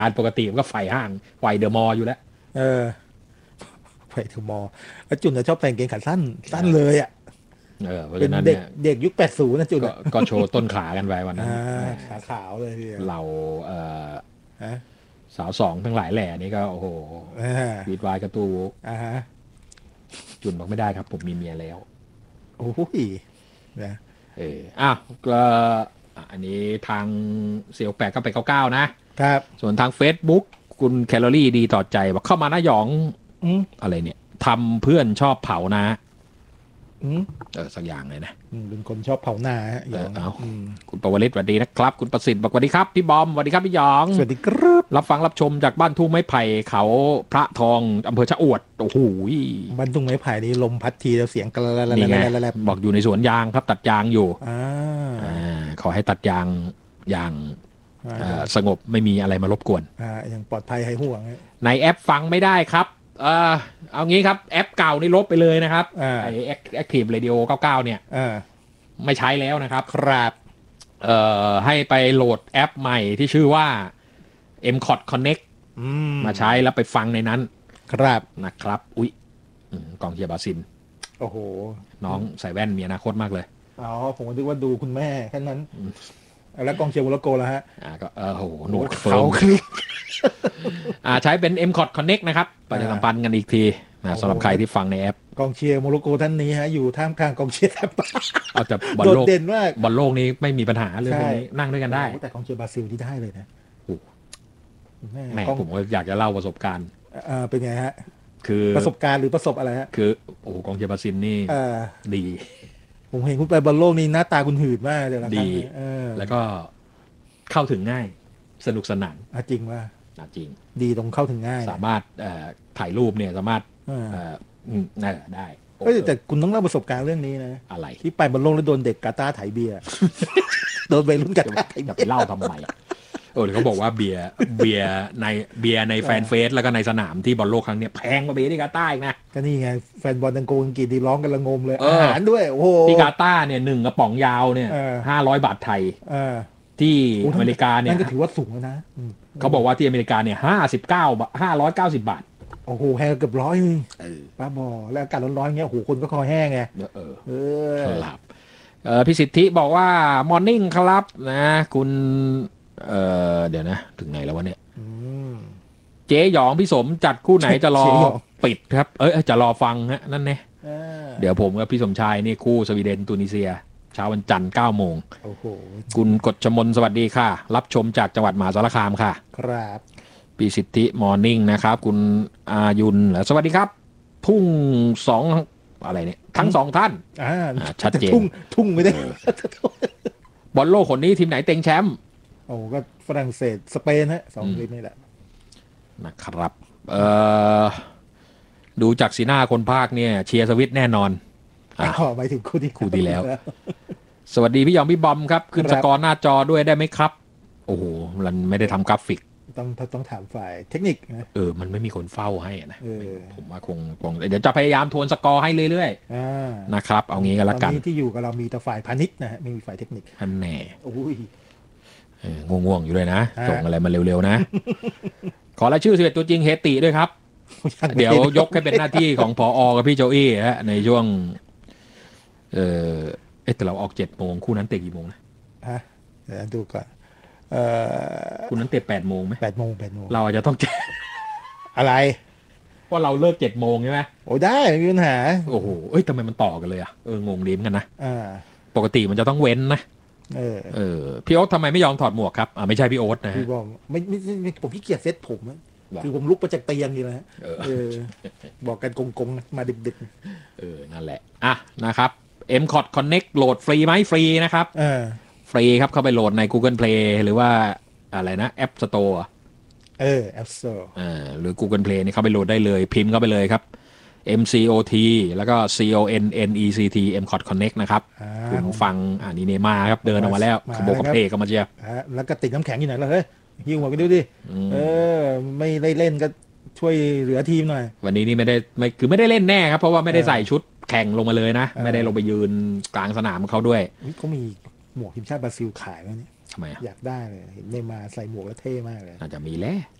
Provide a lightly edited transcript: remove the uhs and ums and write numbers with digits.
อันปกติมันก็ไฟห้างไฟเดอะมอลล์อยู่แล้วเออไปถึงมอแล้วจุนจะชอบแต่งเกงขาสั้นเลยอ่ะเพราะเป็นเด็กฉะนั้นเนี่ยเด็กยุค80นะจุนก็อ่ะก็โชว์ต้นขากันไปวันนั้นขาขาวเลยทีเดียวเราฮะสาวสองทั้งหลายแหล่นี่ก็โอ้โหอ่าวีดวายกระตูฮะจุนบอกไม่ได้ครับผมมีเมียแล้วโอ้ยนะอ้าวก็อันนี้ทางเสียวแปดก็ไป99นะครับส่วนทาง Facebook คุณแคลอรี่ดีต่อใจบอกเข้ามาหน้าหยองอะไรเนี่ยทำเพื่อนชอบเผานะสักอย่างเลยนะเป็นคนชอบเผาหน้าฮะหยองคุณปวริศสวัสดีนะครับคุณประสิทธิ์บอกสวัสดีครับพี่บอมสวัสดีครับพี่หยองสวัสดีครับรับฟังรับชมจากบ้านทุ่งไม้ไผ่เขาพระทองอำเภอชะอวดโอ้โหบ้านทุ่งไม้ไผ่นี่ลมพัดทีแล้วเสียงกระไรนี่ไงบอกอยู่ในสวนยางครับตัดยางอยู่ขอให้ตัดยางอย่างสงบไม่มีอะไรมารบกวนอย่างปลอดภัยให้ห่วงในแอปฟังไม่ได้ครับเอางี้ครับแอปเก่านี่ลบไปเลยนะครับไอActive Radio 99เนี่ยไม่ใช้แล้วนะครับครับให้ไปโหลดแอปใหม่ที่ชื่อว่า MCOT Connect มาใช้แล้วไปฟังในนั้นครับนะครับอุ๊ยกองเชียร์บราซิลโอ้โหน้องใส่แว่นมีอนาคตมากเลยอ๋อผมก็นึกว่าดูคุณแม่แค่นั้นแล้วกองเชียร์โมร็อกโกแล้วฮะก็โหหนวดเขาใช้เป็น MCOT Connect นะครับประชาสัมพันธ์กันอีกทีสำหรับใครที่ฟังในแอปกองเชียร์โมร็อกโกท่านนี้ฮะอยู่ท่ามกลางกองเชียร์แทบเอาแต่บอลโลกเด่นมากบอลโลกนี้ไม่มีปัญหาเรื่องนี้นั่งด้วยกันได้แต่กองเชียร์บราซิลที่ได้เลยนะแม่ผมก็อยากจะเล่าประสบการณ์เป็นไงฮะคือประสบการณ์หรือประสบอะไรฮะคือโอ้กองเชียร์บราซิลนี่ดีผมเห็นคุณไปบอลโลกนี่หน้าตาคุณหืดมากเลยนะดีแล้วก็เข้าถึงง่ายสนุกสนานจริงว่าจริงดีตรงเข้าถึงง่ายสามารถถ่ายรูปเนี่ยสามารถได้แต่คุณต้องเล่าประสบการณ์เรื่องนี้นะอะไรที่ไปบอลโลกแล้วโดนเด็กกาตาร์ไถเบียร์โดนไปรุ่นกาตาร์ไถเบียร์ไปเล่าทำไมเขาบอกว่าเบียร์ในแฟนเฟสแล้วก็ในสนามที่บอลโลกครั้งนี้แพงกว่าเบียร์ที่กาตาร์อีกนะก็นี่ไงแฟนบอลตังโกอังกฤษที่ร้องกันละงมเลยอาหารด้วยโอ้โหที่กาตาร์เนี่ย1 กระป๋องยาวเนี่ย500 บาทไทยที่อเมริกาเนี่ยนั่นก็ถือว่าสูงแล้วนะเขาบอกว่าที่อเมริกาเนี่ย590 บาทโอ้โหแพงเกือบ100ป้าบอแล้วอากาศร้อนๆเงี้ยโอ้โหคนก็คอแห้งไงครับพี่สิทธิบอกว่ามอร์นิ่งครับนะคุณเดี๋ยวนะถึงไหนแล้ววะเนี่ยเจ๊หยองพี่สมจัดคู่ไหนจะรอปิดครับจะรอฟังฮะนั่นเนี่ยเดี๋ยวผมกับพี่สมชายนี่คู่สวีเดนตูนิเซียเช้าวันจันทร์9 โมงคุณกฎชมนสวัสดีค่ะรับชมจากจังหวัดมหาสารคามค่ะครับปีสิทธิมอร์นิ่งนะครับคุณอายุนสวัสดีครับทุ่ง2อะไรเนี่ยทั้ง2ท่านชัดเจนทุ่งไม่ได้บอลโลกคนนี้ทีมไหนเต็งแชมป์โอ้ก็ฝรั่งเศสสเปนฮะ2ทีมนี่แหละนะครับดูจากสีหน้าคนภาคเนี่ยเชียร์สวิตแน่นอนหมายถึงคู่ที่แล้วสวัสดีพี่ยองพี่บอมครับขึ้นสกอร์หน้าจอด้วยได้ไหมครับโอ้โหมันไม่ได้ทำกราฟิกต้องถามฝ่ายเทคนิคนะมันไม่มีคนเฝ้าให้นะผมว่าคงเดี๋ยวจะพยายามทวนสกอร์ให้เรื่อยๆนะครับเอางี้กันละกันที่อยู่กับเรามีแต่ฝ่ายพาณิชย์นะฮะไม่มีฝ่ายเทคนิคท่านแน่ง่วงอยู่เลยนะส่งอะไรมาเร็วๆนะขอรายชื่อ11ตัวจริงเฮติด้วยครับเดี๋ยวยกให้เป็นหน้าที่ของผอ.กับพี่โจอี้ฮะในช่วงแต่เราออก7 โมงคู่นั้นเตะกี่โมงนะเดี๋ยวดูก่อนคู่นั้นเตะ8 โมงไหม 8 โมงเราอาจจะต้องแจ้งอะไรว่าเราเลิก7 โมงใช่ไหมโอ้ได้ไม่มีปัญหาโอ้โหทำไมมันต่อกันเลยงงดีเหมือนกันนะปกติมันจะต้องเว้นนะพี่โอ๊ตทำไมไม่ยอมถอดหมวกครับไม่ใช่พี่โอ๊ตนะพี่บอกไม่ผมขี้เกียจเซ็ตผมคือผมลุกมาจากเตียงนี่แหละบอกกันกงมาดึกนั่นแหละนะครับ MCOT Connect โหลดฟรีไหมฟรีนะครับฟรีครับเข้าไปโหลดใน Google Play หรือว่าอะไรนะ App Store App Store หรือ Google Play นี่เข้าไปโหลดได้เลยพิมพ์เข้าไปเลยครับ MCOT แล้วก็ CONNECT MCOT Connect นะครับคุณฟังนี่เนม่าครับเดินออกมาแล้วขบกเพก็มาเชียร์แล้วก็ติดน้ำแข็งอยู่ไหนล่ะเฮ้ยหิ้วมาไปดูดิไม่ได้เล่นก็ช่วยเหลือทีมหน่อยวันนี้นี่ไม่ได้เล่นแน่ครับเพราะว่าไม่ได้ใส่ชุดแข่งลงมาเลยนะไม่ได้ลงไปยืนกลางสนามเขาด้วยเขามีหมวกทีมชาติบราซิลขายไหมเนี่ยทำไมอ่ะอยากได้เลยเห็นเนย์มาร์ใส่หมวกแล้วเท่มากเลยอาจจะมีแล้ว